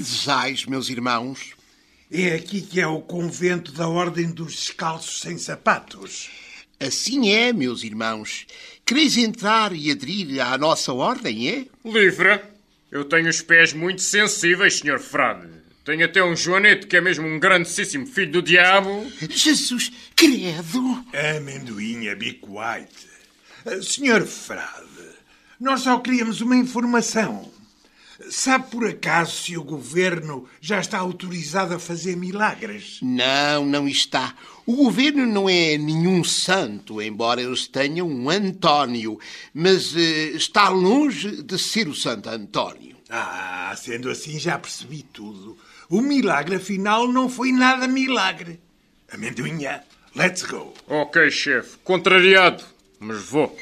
desejais, meus irmãos? É aqui que é o convento da Ordem dos Descalços Sem Sapatos. Assim é, meus irmãos. Quereis entrar e aderir à nossa ordem, é? Livre. Eu tenho os pés muito sensíveis, senhor frade. Tenho até um joanete que é mesmo um grandíssimo filho do diabo. Jesus, credo! Amendoinha, be quiet. Senhor frade, nós só queríamos uma informação. Sabe por acaso se o governo já está autorizado a fazer milagres? Não está. O governo não é nenhum santo, embora eles tenham um António, mas está longe de ser o Santo António. Sendo assim já percebi tudo. O milagre, afinal, não foi nada milagre. Amendoinha, let's go. Ok, chefe. Contrariado, mas vou.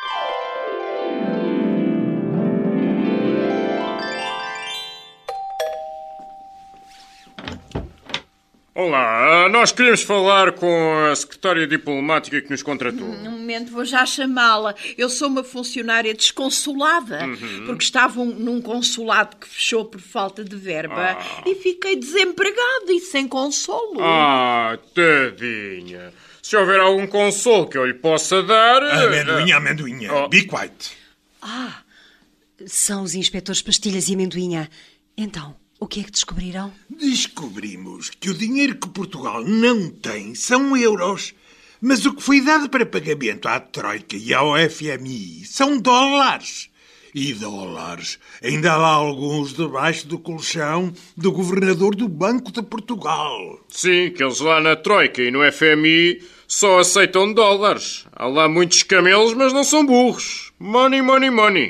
Olá, nós queríamos falar com a secretária diplomática que nos contratou. Um momento, vou já chamá-la. Eu sou uma funcionária desconsolada, porque estava num consulado que fechou por falta de verba e fiquei desempregada e sem consolo. Tadinha. Se houver algum consolo que eu lhe possa dar... Amendoinha, be quiet. São os inspetores Pastilhas e Amendoinha. Então, o que é que descobriram? Descobrimos que o dinheiro que Portugal não tem são euros, mas o que foi dado para pagamento à Troika e ao FMI são dólares. E dólares ainda há lá alguns debaixo do colchão do governador do Banco de Portugal. Sim, que eles lá na Troika e no FMI só aceitam dólares. Há lá muitos camelos, mas não são burros. Money, money, money.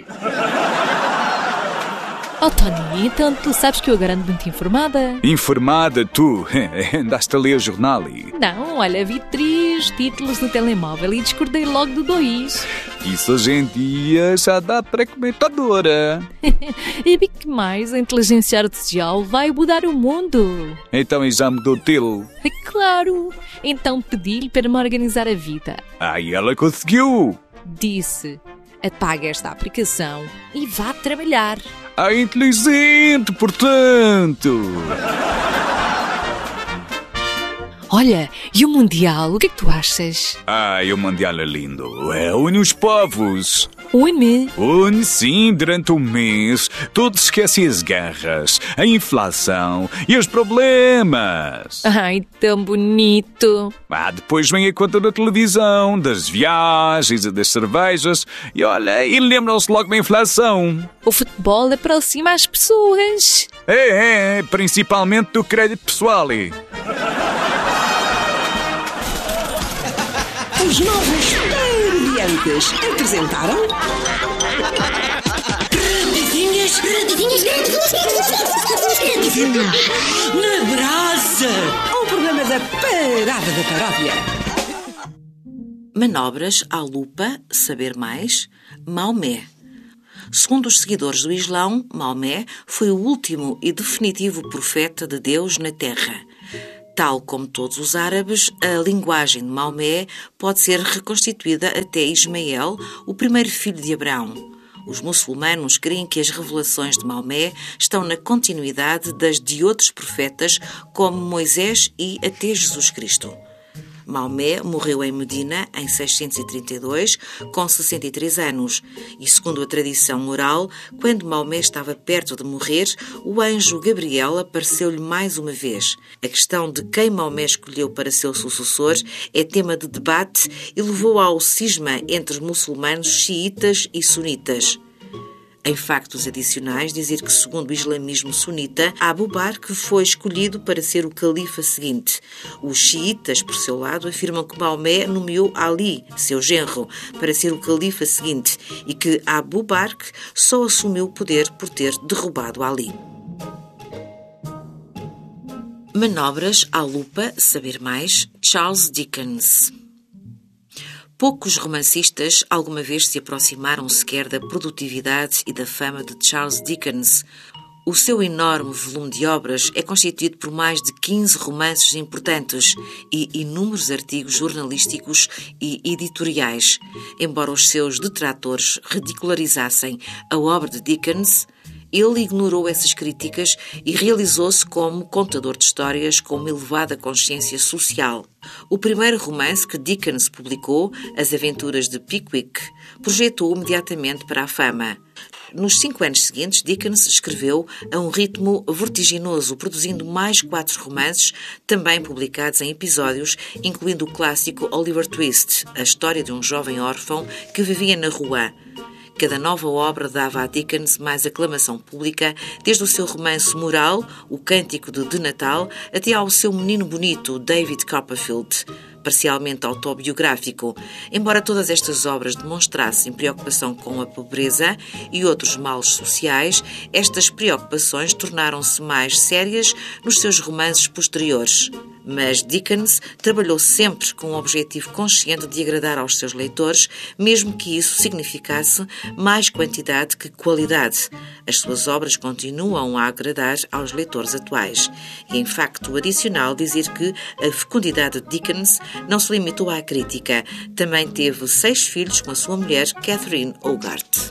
Oh, Tony, então tu sabes que eu agora ando muito informada? Informada, tu? Andaste a ler o jornal e... Não, olha, vi 3 títulos no telemóvel e discordei logo do 2. Isso hoje em dia já dá para comentadora. E vi que mais a inteligência artificial vai mudar o mundo. Então e já mudou o teu? É claro. Então pedi-lhe para me organizar a vida. E ela conseguiu. Disse, apaga esta aplicação e vá trabalhar. Inteligente, portanto. Olha, e o Mundial, o que é que tu achas? O Mundial é lindo. Une os povos. Une? Une, sim, durante um mês. Todos esquecem as guerras, a inflação e os problemas. Ai, tão bonito. Depois vem a conta da televisão, das viagens e das cervejas. E olha, e lembram-se logo da inflação. O futebol aproxima as pessoas. Principalmente do crédito pessoal. Os novos Cambiantes apresentaram... Radinhas na brasa. Um programa da Parada da Paródia. Manobras à lupa, saber mais, Maomé. Segundo os seguidores do Islão, Maomé foi o último e definitivo profeta de Deus na Terra. Tal como todos os árabes, a linguagem de Maomé pode ser reconstituída até Ismael, o primeiro filho de Abraão. Os muçulmanos creem que as revelações de Maomé estão na continuidade das de outros profetas, como Moisés e até Jesus Cristo. Maomé morreu em Medina em 632, com 63 anos, e segundo a tradição oral, quando Maomé estava perto de morrer, o anjo Gabriel apareceu-lhe mais uma vez. A questão de quem Maomé escolheu para seu sucessor é tema de debate e levou ao cisma entre muçulmanos xiitas e sunitas. Em factos adicionais, dizer que, segundo o islamismo sunita, Abu Bakr foi escolhido para ser o califa seguinte. Os xiitas, por seu lado, afirmam que Maomé nomeou Ali, seu genro, para ser o califa seguinte e que Abu Bakr só assumiu o poder por ter derrubado Ali. Manobras à lupa, saber mais, Charles Dickens. Poucos romancistas alguma vez se aproximaram sequer da produtividade e da fama de Charles Dickens. O seu enorme volume de obras é constituído por mais de 15 romances importantes e inúmeros artigos jornalísticos e editoriais. Embora os seus detratores ridicularizassem a obra de Dickens, Ele ignorou essas críticas e realizou-se como contador de histórias com uma elevada consciência social. O primeiro romance que Dickens publicou, As Aventuras de Pickwick, projetou imediatamente para a fama. Nos 5 anos seguintes, Dickens escreveu a um ritmo vertiginoso, produzindo mais 4 romances, também publicados em episódios, incluindo o clássico Oliver Twist, a história de um jovem órfão que vivia na rua. Cada nova obra dava a Dickens mais aclamação pública, desde o seu romance moral, O Cântico de Natal, até ao seu menino bonito, David Copperfield, parcialmente autobiográfico. Embora todas estas obras demonstrassem preocupação com a pobreza e outros males sociais, estas preocupações tornaram-se mais sérias nos seus romances posteriores. Mas Dickens trabalhou sempre com o objetivo consciente de agradar aos seus leitores, mesmo que isso significasse mais quantidade que qualidade. As suas obras continuam a agradar aos leitores atuais. E, em facto adicional, dizer que a fecundidade de Dickens não se limitou à crítica. Também teve 6 filhos com a sua mulher, Catherine Hogarth.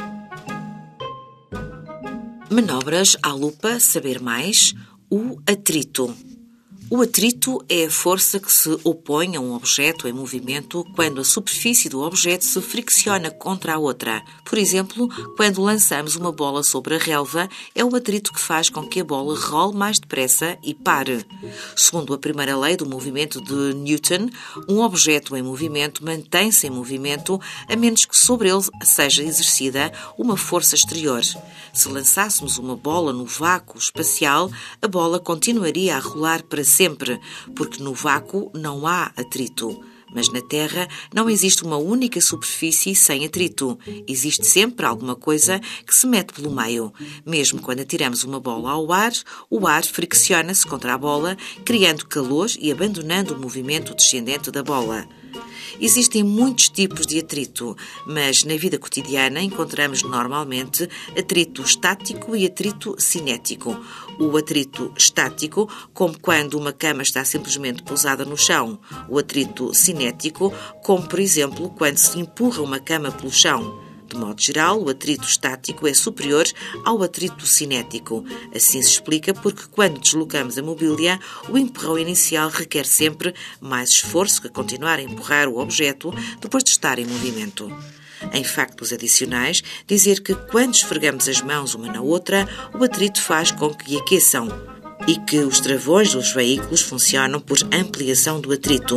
Manobras à lupa, saber mais, o atrito. O atrito é a força que se opõe a um objeto em movimento quando a superfície do objeto se fricciona contra a outra. Por exemplo, quando lançamos uma bola sobre a relva, é o atrito que faz com que a bola role mais depressa e pare. Segundo a primeira lei do movimento de Newton, um objeto em movimento mantém-se em movimento a menos que sobre ele seja exercida uma força exterior. Se lançássemos uma bola no vácuo espacial, a bola continuaria a rolar para sempre, porque no vácuo não há atrito. Mas na Terra não existe uma única superfície sem atrito. Existe sempre alguma coisa que se mete pelo meio. Mesmo quando atiramos uma bola ao ar, o ar fricciona-se contra a bola, criando calor e abandonando o movimento descendente da bola. Existem muitos tipos de atrito, mas na vida cotidiana encontramos normalmente atrito estático e atrito cinético. O atrito estático, como quando uma cama está simplesmente pousada no chão. O atrito cinético, como por exemplo quando se empurra uma cama pelo chão. De modo geral, o atrito estático é superior ao atrito cinético. Assim se explica porque, quando deslocamos a mobília, o empurrão inicial requer sempre mais esforço que continuar a empurrar o objeto depois de estar em movimento. Em factos adicionais, dizer que, quando esfregamos as mãos uma na outra, o atrito faz com que aqueçam e que os travões dos veículos funcionam por ampliação do atrito.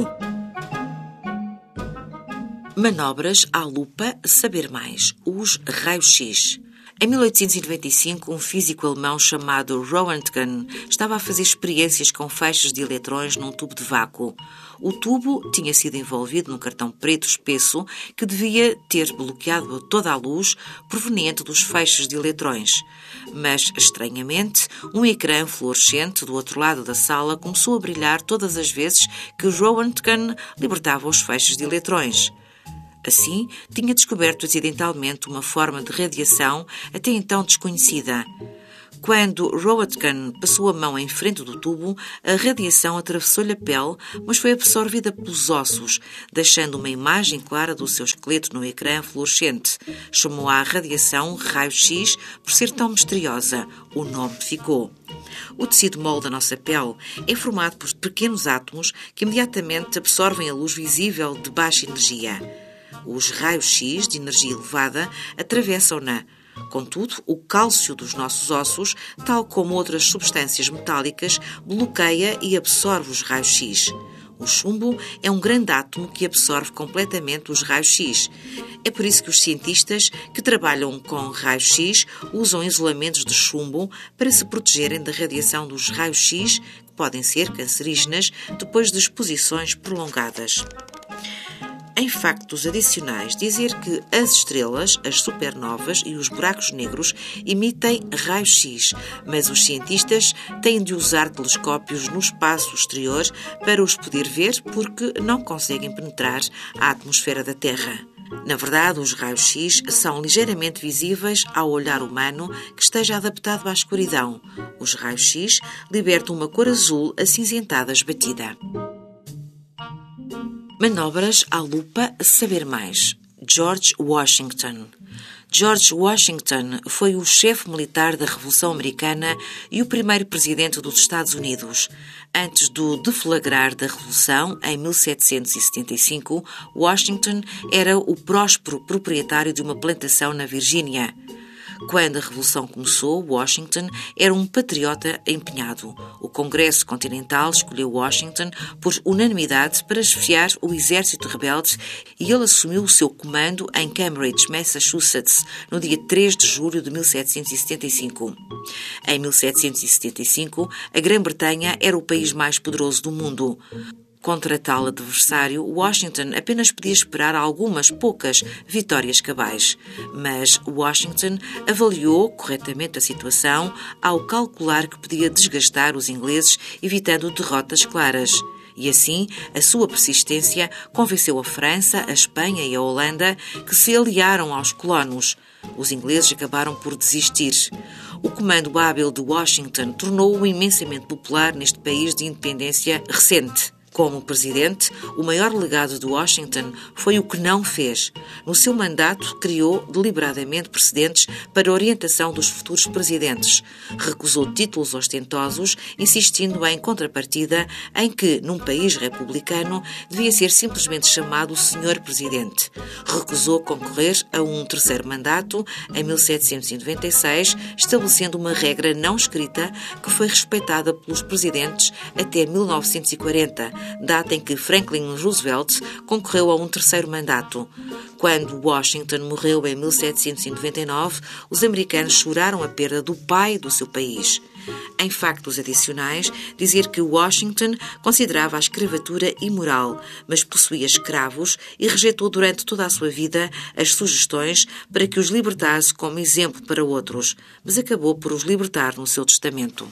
Manobras à lupa, saber mais, os raios-x. Em 1895, um físico alemão chamado Röntgen estava a fazer experiências com feixes de eletrões num tubo de vácuo. O tubo tinha sido envolvido num cartão preto espesso que devia ter bloqueado toda a luz proveniente dos feixes de eletrões. Mas, estranhamente, um ecrã fluorescente do outro lado da sala começou a brilhar todas as vezes que Röntgen libertava os feixes de eletrões. Assim, tinha descoberto acidentalmente uma forma de radiação até então desconhecida. Quando Röntgen passou a mão em frente do tubo, a radiação atravessou-lhe a pele, mas foi absorvida pelos ossos, deixando uma imagem clara do seu esqueleto no ecrã fluorescente. Chamou a radiação raio-x por ser tão misteriosa. O nome ficou. O tecido mole da nossa pele é formado por pequenos átomos que imediatamente absorvem a luz visível de baixa energia. Os raios-x de energia elevada atravessam-na. Contudo, o cálcio dos nossos ossos, tal como outras substâncias metálicas, bloqueia e absorve os raios-x. O chumbo é um grande átomo que absorve completamente os raios-x. É por isso que os cientistas que trabalham com raios-x usam isolamentos de chumbo para se protegerem da radiação dos raios-x, que podem ser cancerígenas depois de exposições prolongadas. Em factos adicionais, dizer que as estrelas, as supernovas e os buracos negros emitem raios-x, mas os cientistas têm de usar telescópios no espaço exterior para os poder ver porque não conseguem penetrar a atmosfera da Terra. Na verdade, os raios-x são ligeiramente visíveis ao olhar humano que esteja adaptado à escuridão. Os raios-x libertam uma cor azul acinzentada esbatida. Manobras à lupa, saber mais. George Washington. George Washington foi o chefe militar da Revolução Americana e o primeiro presidente dos Estados Unidos. Antes do deflagrar da Revolução, em 1775, Washington era o próspero proprietário de uma plantação na Virgínia. Quando a Revolução começou, Washington era um patriota empenhado. O Congresso Continental escolheu Washington por unanimidade para chefiar o exército rebelde e ele assumiu o seu comando em Cambridge, Massachusetts, no dia 3 de julho de 1775. Em 1775, a Grã-Bretanha era o país mais poderoso do mundo. Contra tal adversário, Washington apenas podia esperar algumas poucas vitórias cabais. Mas Washington avaliou corretamente a situação ao calcular que podia desgastar os ingleses, evitando derrotas claras. E assim, a sua persistência convenceu a França, a Espanha e a Holanda que se aliaram aos colonos. Os ingleses acabaram por desistir. O comando hábil de Washington tornou-o imensamente popular neste país de independência recente. Como presidente, o maior legado de Washington foi o que não fez. No seu mandato, criou deliberadamente precedentes para a orientação dos futuros presidentes. Recusou títulos ostentosos, insistindo em contrapartida em que, num país republicano, devia ser simplesmente chamado Sr. Presidente. Recusou concorrer a um terceiro mandato em 1796, estabelecendo uma regra não escrita que foi respeitada pelos presidentes até 1940, data em que Franklin Roosevelt concorreu a um terceiro mandato. Quando Washington morreu em 1799, os americanos choraram a perda do pai do seu país. Em factos adicionais, dizer que Washington considerava a escravatura imoral, mas possuía escravos e rejeitou durante toda a sua vida as sugestões para que os libertasse como exemplo para outros, mas acabou por os libertar no seu testamento.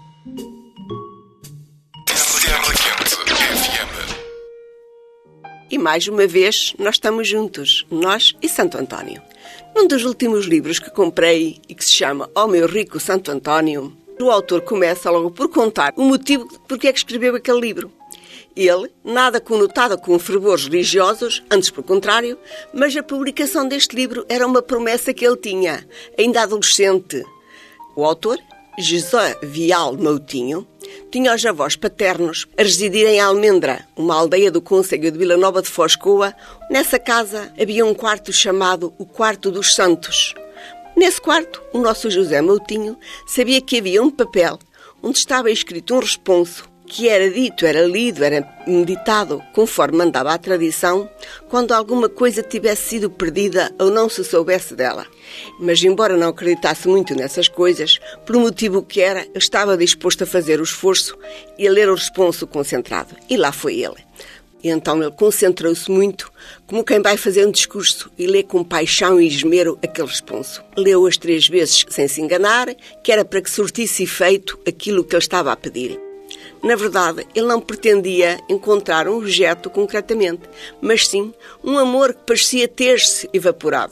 E mais uma vez, nós estamos juntos, nós e Santo António. Num dos últimos livros que comprei e que se chama Ó Meu Rico Santo António, o autor começa logo por contar o motivo de porque é que escreveu aquele livro. Ele, nada conotado com fervores religiosos, antes pelo contrário, mas a publicação deste livro era uma promessa que ele tinha, ainda adolescente. O autor, José Vial Moutinho, tinha os avós paternos a residir em Almendra, uma aldeia do concelho de Vila Nova de Foscoa. Nessa casa havia um quarto chamado o Quarto dos Santos. Nesse quarto, o nosso José Moutinho sabia que havia um papel onde estava escrito um responso que era dito, era lido, era meditado, conforme mandava a tradição, quando alguma coisa tivesse sido perdida ou não se soubesse dela. Mas, embora não acreditasse muito nessas coisas, por um motivo que era, estava disposto a fazer o esforço e a ler o responso concentrado. E lá foi ele. E então ele concentrou-se muito, como quem vai fazer um discurso, e lê com paixão e esmero aquele responso. Leu-o as 3 vezes sem se enganar, que era para que surtisse efeito aquilo que ele estava a pedir. Na verdade, ele não pretendia encontrar um objeto concretamente, mas sim um amor que parecia ter-se evaporado.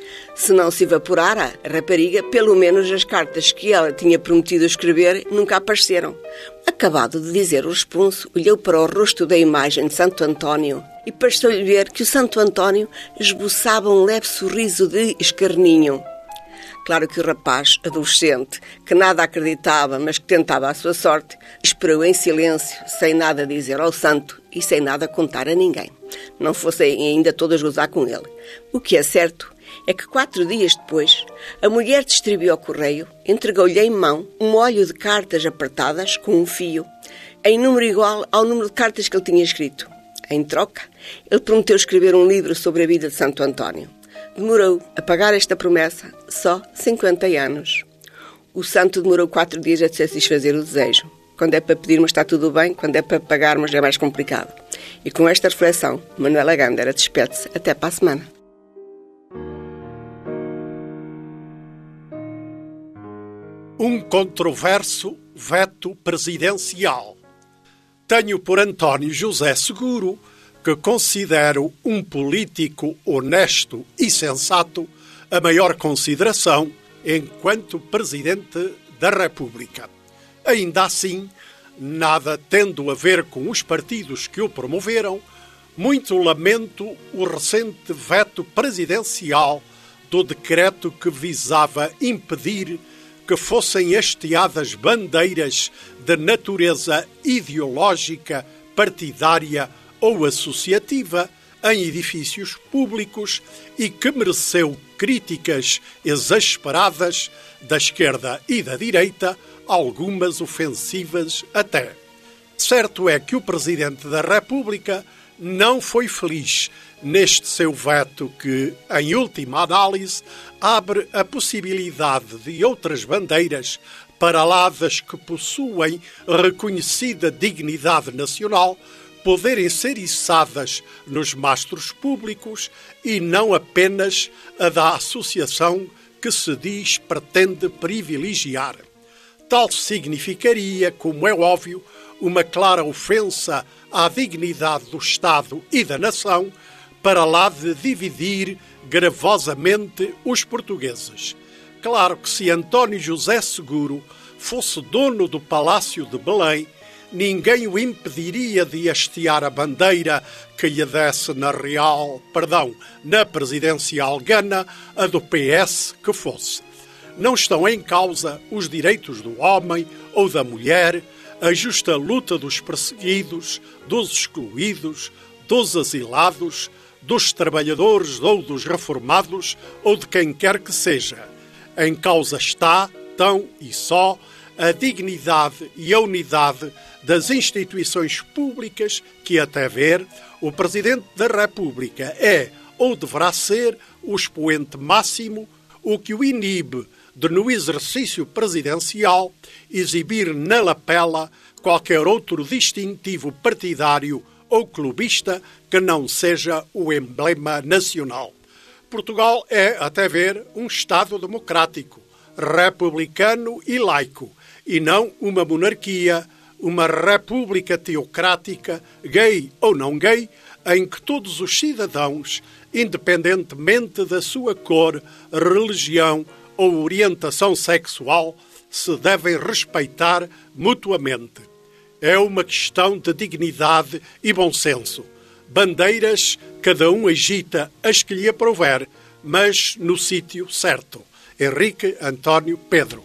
Se não se evaporara, a rapariga, pelo menos as cartas que ela tinha prometido escrever nunca apareceram. Acabado de dizer o responso, olhou para o rosto da imagem de Santo António e pareceu-lhe ver que o Santo António esboçava um leve sorriso de escarninho. Claro que o rapaz, adolescente, que nada acreditava, mas que tentava a sua sorte, esperou em silêncio, sem nada dizer ao santo e sem nada contar a ninguém. Não fossem ainda todas gozar com ele. O que é certo é que 4 dias depois, a mulher distribuiu ao correio, entregou-lhe em mão um molho de cartas apertadas com um fio, em número igual ao número de cartas que ele tinha escrito. Em troca, ele prometeu escrever um livro sobre a vida de Santo António. Demorou a pagar esta promessa só 50 anos. O santo demorou 4 dias a satisfazer o desejo. Quando é para pedir, mas está tudo bem. Quando é para pagar, mas é mais complicado. E com esta reflexão, Manuela Gândara despede-se. Até para a semana. Um controverso veto presidencial. Tenho por António José Seguro, que considero um político honesto e sensato, a maior consideração enquanto Presidente da República. Ainda assim, nada tendo a ver com os partidos que o promoveram, muito lamento o recente veto presidencial do decreto que visava impedir que fossem hasteadas bandeiras de natureza ideológica, partidária ou associativa em edifícios públicos e que mereceu críticas exasperadas da esquerda e da direita, algumas ofensivas até. Certo é que o Presidente da República não foi feliz neste seu veto que, em última análise, abre a possibilidade de outras bandeiras, para lá das que possuem reconhecida dignidade nacional, poderem ser içadas nos mastros públicos e não apenas a da associação que se diz pretende privilegiar. Tal significaria, como é óbvio, uma clara ofensa à dignidade do Estado e da nação, para lá de dividir gravosamente os portugueses. Claro que se António José Seguro fosse dono do Palácio de Belém, ninguém o impediria de hastear a bandeira que lhe desse na presidencial Gana, a do PS que fosse. Não estão em causa os direitos do homem ou da mulher, a justa luta dos perseguidos, dos excluídos, dos asilados, dos trabalhadores ou dos reformados ou de quem quer que seja. Em causa está, tão e só, a dignidade e a unidade das instituições públicas que, até ver, o Presidente da República é ou deverá ser o expoente máximo, o que o inibe de, no exercício presidencial, exibir na lapela qualquer outro distintivo partidário ou clubista que não seja o emblema nacional. Portugal é, até ver, um Estado democrático, republicano e laico, e não uma monarquia, uma república teocrática, gay ou não gay, em que todos os cidadãos, independentemente da sua cor, religião ou orientação sexual, se devem respeitar mutuamente. É uma questão de dignidade e bom senso. Bandeiras, cada um agita as que lhe aprouver, mas no sítio certo. Henrique António Pedro.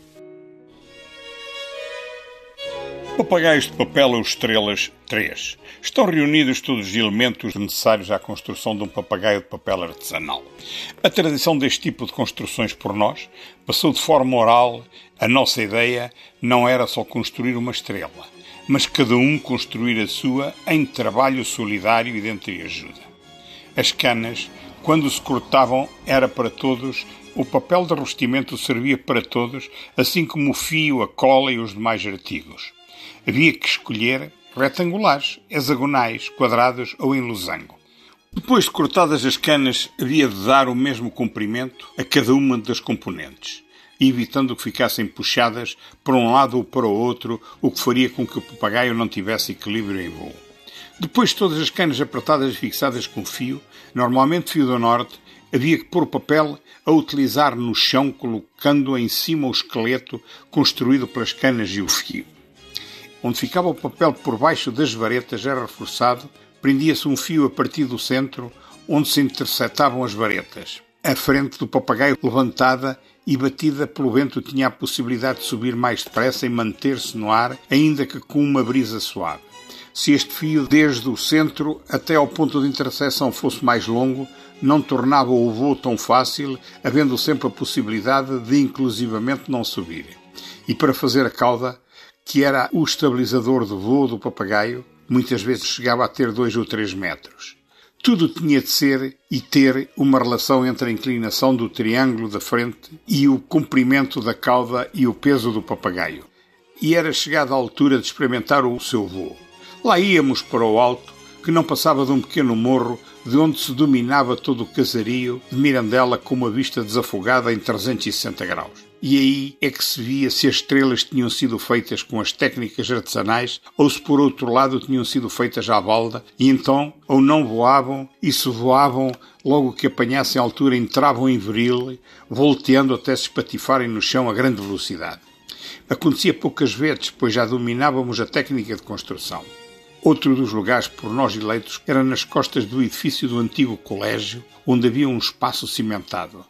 Papagaios de papel ou estrelas 3. Estão reunidos todos os elementos necessários à construção de um papagaio de papel artesanal. A tradição deste tipo de construções por nós passou de forma oral. A nossa ideia não era só construir uma estrela, mas cada um construir a sua em trabalho solidário e de entreajuda. As canas, quando se cortavam, era para todos. O papel de revestimento servia para todos, assim como o fio, a cola e os demais artigos. Havia que escolher retangulares, hexagonais, quadrados ou em losango. Depois de cortadas as canas, havia de dar o mesmo comprimento a cada uma das componentes, evitando que ficassem puxadas para um lado ou para o outro, o que faria com que o papagaio não tivesse equilíbrio em voo. Depois de todas as canas apertadas e fixadas com fio, normalmente fio do norte, havia que pôr o papel a utilizar no chão, colocando em cima o esqueleto construído pelas canas e o fio. Onde ficava o papel por baixo das varetas era reforçado, prendia-se um fio a partir do centro, onde se interceptavam as varetas. A frente do papagaio levantada e batida pelo vento tinha a possibilidade de subir mais depressa e manter-se no ar, ainda que com uma brisa suave. Se este fio, desde o centro até ao ponto de interseção, fosse mais longo, não tornava o voo tão fácil, havendo sempre a possibilidade de inclusivamente não subir. E para fazer a cauda, que era o estabilizador de voo do papagaio, muitas vezes chegava a ter 2 ou 3 metros. Tudo tinha de ser e ter uma relação entre a inclinação do triângulo da frente e o comprimento da cauda e o peso do papagaio. E era chegada a altura de experimentar o seu voo. Lá íamos para o alto, que não passava de um pequeno morro, de onde se dominava todo o casario de Mirandela com uma vista desafogada em 360 graus. E aí é que se via se as estrelas tinham sido feitas com as técnicas artesanais ou se por outro lado tinham sido feitas à balda, e então ou não voavam, e se voavam, logo que apanhassem a altura entravam em viril, volteando até se espatifarem no chão a grande velocidade. Acontecia poucas vezes, pois já dominávamos a técnica de construção. Outro dos lugares por nós eleitos era nas costas do edifício do antigo colégio, onde havia um espaço cimentado.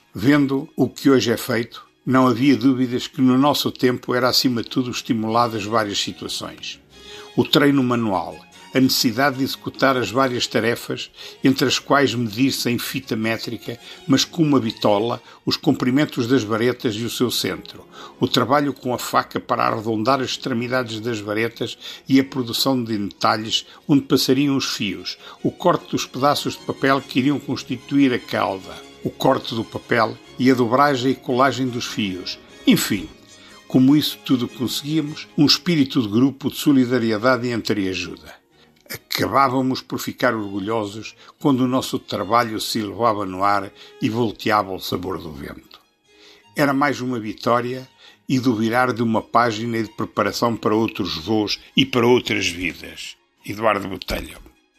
Vendo o que hoje é feito, não havia dúvidas que no nosso tempo era acima de tudo estimuladas várias situações. O treino manual, a necessidade de executar as várias tarefas, entre as quais medir-se em fita métrica, mas com uma bitola, os comprimentos das varetas e o seu centro, o trabalho com a faca para arredondar as extremidades das varetas e a produção de detalhes onde passariam os fios, o corte dos pedaços de papel que iriam constituir a cauda, o corte do papel e a dobragem e colagem dos fios, enfim. Como isso tudo conseguíamos, um espírito de grupo, de solidariedade e entreajuda. Acabávamos por ficar orgulhosos quando o nosso trabalho se elevava no ar e volteava ao sabor do vento. Era mais uma vitória e do virar de uma página de preparação para outros voos e para outras vidas. Eduardo Botelho.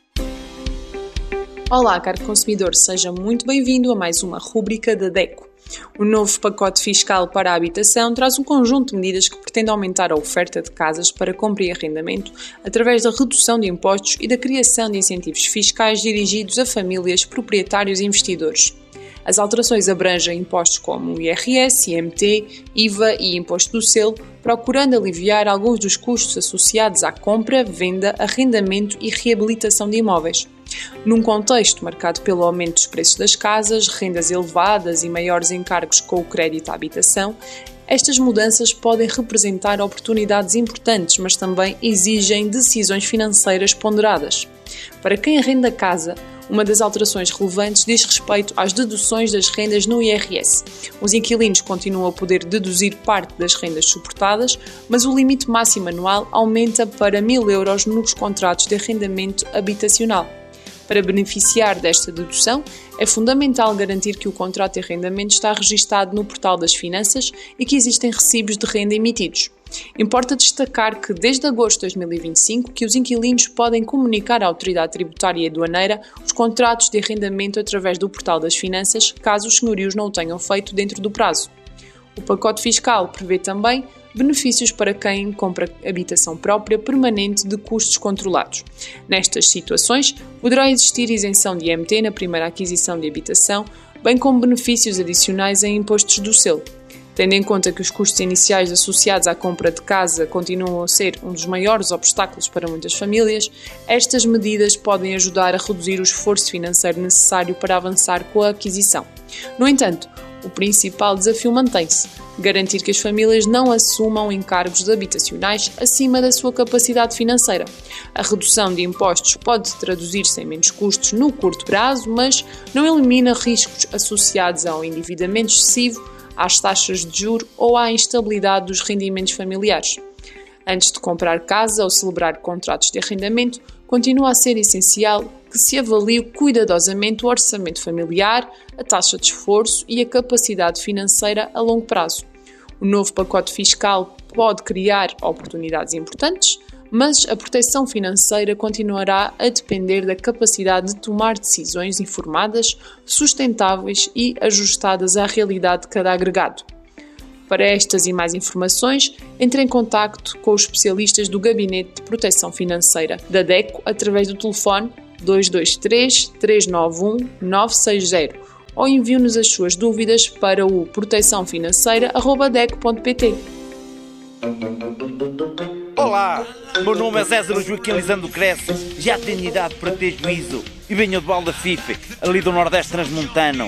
Olá, caro consumidor, seja muito bem-vindo a mais uma rúbrica da DECO. O novo pacote fiscal para a habitação traz um conjunto de medidas que pretende aumentar a oferta de casas para compra e arrendamento através da redução de impostos e da criação de incentivos fiscais dirigidos a famílias, proprietários e investidores. As alterações abrangem impostos como o IRS, IMT, IVA e Imposto do Selo, procurando aliviar alguns dos custos associados à compra, venda, arrendamento e reabilitação de imóveis. Num contexto marcado pelo aumento dos preços das casas, rendas elevadas e maiores encargos com o crédito à habitação, estas mudanças podem representar oportunidades importantes, mas também exigem decisões financeiras ponderadas. Para quem arrenda casa, uma das alterações relevantes diz respeito às deduções das rendas no IRS. Os inquilinos continuam a poder deduzir parte das rendas suportadas, mas o limite máximo anual aumenta para 1.000 euros nos contratos de arrendamento habitacional. Para beneficiar desta dedução, é fundamental garantir que o contrato de arrendamento está registado no Portal das Finanças e que existem recibos de renda emitidos. Importa destacar que, desde agosto de 2025, que os inquilinos podem comunicar à Autoridade Tributária e Aduaneira os contratos de arrendamento através do Portal das Finanças, caso os senhorios não o tenham feito dentro do prazo. O pacote fiscal prevê também benefícios para quem compra habitação própria permanente de custos controlados. Nestas situações, poderá existir isenção de IMT na primeira aquisição de habitação, bem como benefícios adicionais em impostos do selo. Tendo em conta que os custos iniciais associados à compra de casa continuam a ser um dos maiores obstáculos para muitas famílias, estas medidas podem ajudar a reduzir o esforço financeiro necessário para avançar com a aquisição. No entanto, o principal desafio mantém-se: garantir que as famílias não assumam encargos habitacionais acima da sua capacidade financeira. A redução de impostos pode traduzir-se em menos custos no curto prazo, mas não elimina riscos associados ao endividamento excessivo, às taxas de juros ou à instabilidade dos rendimentos familiares. Antes de comprar casa ou celebrar contratos de arrendamento, continua a ser essencial que se avalie cuidadosamente o orçamento familiar, a taxa de esforço e a capacidade financeira a longo prazo. O novo pacote fiscal pode criar oportunidades importantes, mas a proteção financeira continuará a depender da capacidade de tomar decisões informadas, sustentáveis e ajustadas à realidade de cada agregado. Para estas e mais informações, entre em contacto com os especialistas do Gabinete de Proteção Financeira da DECO através do telefone 223 391 960 ou envie-nos as suas dúvidas para o proteçãofinanceira@deco.pt. Olá, meu nome é César Joaquim Lisandro Cresce, já tenho idade para ter juízo e venho de Valda Fife, ali do Nordeste Transmontano.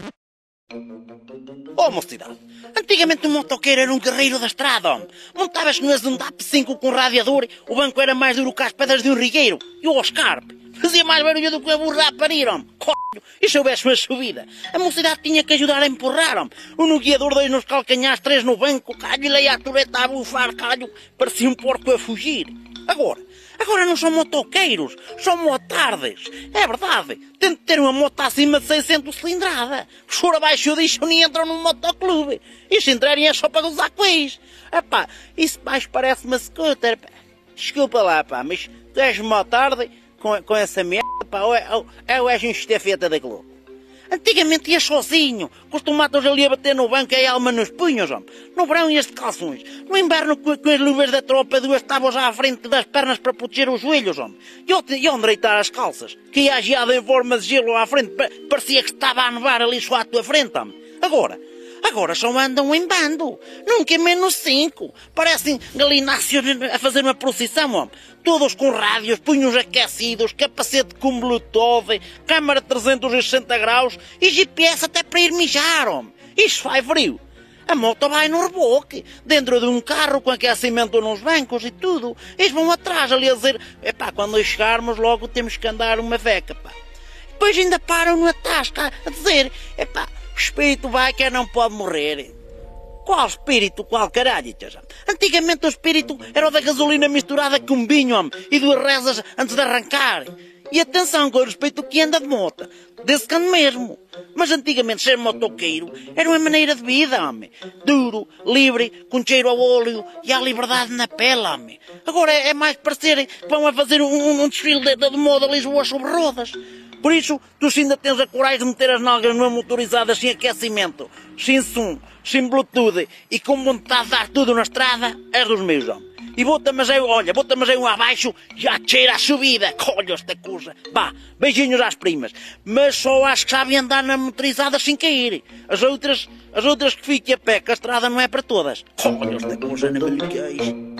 Oh, mocidade, antigamente um motoqueiro era um guerreiro da estrada, homem. Montavas no Zundap 5 com radiador, o banco era mais duro que as pedras de um rigueiro, e o Oscar fazia mais barulho do que a burra a parir, homem. E se houvesse uma subida, a mocidade tinha que ajudar a empurrar, homem. Um no guiador, 2 nos calcanhares, 3 no banco, calho, e leia a tureta a bufar, calho, parecia um porco a fugir. Agora não são motoqueiros, são motardes. É verdade, tem de ter uma moto acima de 600 cilindrada. Se for abaixo disso, nem entram num motoclube. E se entrarem é só para gozar com isso. Epá, isso baixo parece uma scooter. Pá. Desculpa lá, pá, mas tu és motarde com essa merda, pá, ou és um estafeta da Globo. Antigamente ia sozinho, com os tomates ali a bater no banco e a alma nos punhos, homem. No verão ias de calções. No inverno com as luvas da tropa, 2 tábuas à frente das pernas para proteger os joelhos, homem. E onde deitar as calças? Que ia geada em forma de gelo à frente, parecia que estava a nevar ali só à tua frente, homem. Agora só andam em bando. Nunca é menos 5. Parecem galináceos a fazer uma procissão, homem. Todos com rádios, punhos aquecidos, capacete com Bluetooth, câmara 360 graus e GPS até para ir mijar, homem. Isto faz frio. A moto vai no reboque, dentro de um carro com aquecimento nos bancos e tudo. Eles vão atrás ali a dizer, quando chegarmos logo temos que andar uma beca, pá. Depois ainda param no tasca a dizer, o espírito vai que não pode morrer. Qual espírito? Qual caralho? Antigamente o espírito era o da gasolina misturada com vinho, homem, e duas rezas antes de arrancar. E atenção com o respeito que anda de moto, desse cano mesmo. Mas antigamente ser motoqueiro era uma maneira de vida, homem. Duro, livre, com cheiro ao óleo e à liberdade na pele, homem. Agora é mais parecer que vão a fazer um desfile de moda a Lisboa sobre rodas. Por isso, tu se ainda tens a coragem de meter as nalgas numa motorizada sem aquecimento, sem som, sem Bluetooth e com vontade de dar tudo na estrada, és dos meus, homem. E bota-me um abaixo, já cheira a subida. Olha esta coisa. Vá, beijinhos às primas. Mas só acho que sabem andar na motorizada sem cair. As outras que fiquem a pé, que a estrada não é para todas. Olha esta coisa na velhice.